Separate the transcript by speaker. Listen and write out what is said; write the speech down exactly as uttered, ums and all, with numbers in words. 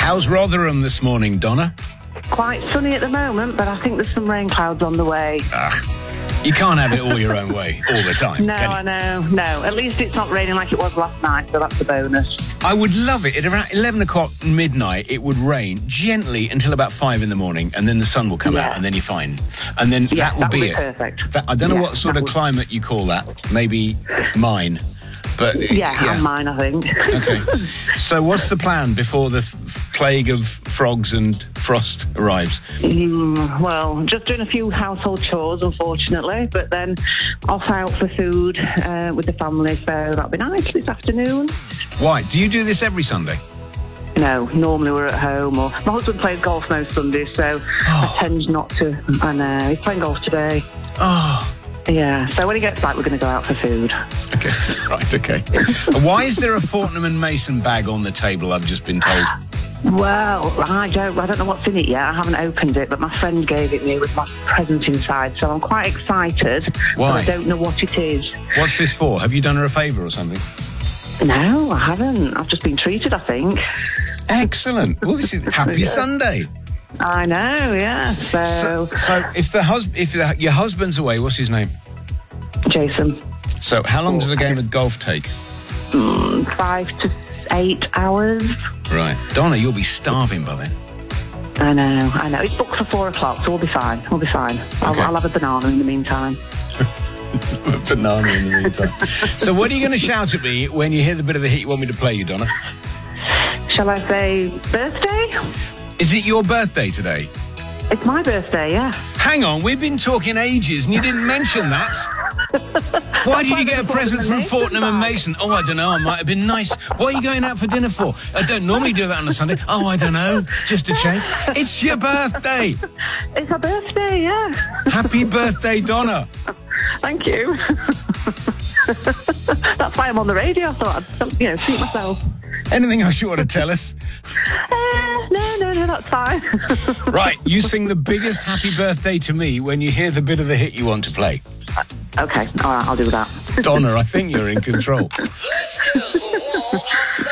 Speaker 1: How's Rotherham this morning, Donna?
Speaker 2: Quite sunny at the moment, but I think there's some rain clouds on the way.
Speaker 1: Ugh. You can't have it all your own way all the time,
Speaker 2: No,
Speaker 1: can you?
Speaker 2: I know. No, at least it's not raining like it was last night, so that's a bonus.
Speaker 1: I would love it. At around eleven o'clock midnight, it would rain gently until about five in the morning, and then the sun will come
Speaker 2: Yeah.
Speaker 1: out, and then you're fine. And then
Speaker 2: Yeah,
Speaker 1: that will
Speaker 2: that
Speaker 1: be
Speaker 2: would be
Speaker 1: it.
Speaker 2: perfect.
Speaker 1: That, I don't know
Speaker 2: Yeah,
Speaker 1: what sort
Speaker 2: that
Speaker 1: of
Speaker 2: would-
Speaker 1: climate you call that. Maybe mine. But
Speaker 2: Yeah, and mine, I think.
Speaker 1: Okay. So what's the plan before the f- plague of frogs and frost arrives?
Speaker 2: Mm, well, just doing a few household chores, unfortunately, but then off out for food uh, with the family, so that'll be nice this afternoon.
Speaker 1: Why? Do you do this every Sunday?
Speaker 2: No, normally we're at home, or my husband plays golf most Sundays, so I tend not to. I know, he's playing golf today.
Speaker 1: Oh,
Speaker 2: Yeah, so when he gets back, we're going to go out for food.
Speaker 1: okay. Right, okay. Why is there a Fortnum and Mason bag on the table, I've just been told?
Speaker 2: Well, I don't, I don't know what's in it yet. I haven't opened it, but my friend gave it me with my present inside, so I'm quite excited.
Speaker 1: Why?
Speaker 2: But I don't know what it is.
Speaker 1: What's this for? Have you done her a favour or something?
Speaker 2: No, I haven't. I've just been treated, I think.
Speaker 1: Excellent. Well, this is Happy
Speaker 2: Yeah.
Speaker 1: Sunday.
Speaker 2: I know, yeah. So,
Speaker 1: So, so if the hus- if the, your husband's away, what's his name?
Speaker 2: Jason,
Speaker 1: So how long does a game of golf take?
Speaker 2: mm, five to eight hours.
Speaker 1: Right. Donna, you'll be starving by then.
Speaker 2: I know, I know. It's booked for four o'clock, so we'll be fine. We'll be fine. I'll,
Speaker 1: Okay.
Speaker 2: I'll have a banana in the meantime.
Speaker 1: Banana in the meantime. So what are you going to shout at me when you hear the bit of the hit you want me to play you, Donna?
Speaker 2: Shall I say birthday?
Speaker 1: Is it your birthday today?
Speaker 2: It's my birthday, yeah.
Speaker 1: Hang on, we've been talking ages and you didn't mention that. Why did you get a present from Fortnum and Mason? Oh, I don't know, I might have been nice. What are you going out for dinner for? I don't normally do that on a Sunday. Oh, I don't know, just a change. It's your birthday.
Speaker 2: It's my birthday, yeah.
Speaker 1: Happy birthday, Donna.
Speaker 2: Thank you. That's why I'm on the radio. I thought I'd, you know, treat myself.
Speaker 1: Anything else you want to tell us?
Speaker 2: Uh, no, no, no, that's fine.
Speaker 1: Right, you sing the biggest happy birthday to me when you hear the bit of the hit you want to play.
Speaker 2: Okay, all right, I'll do that.
Speaker 1: Donna, I think you're in control.
Speaker 3: This is the Wall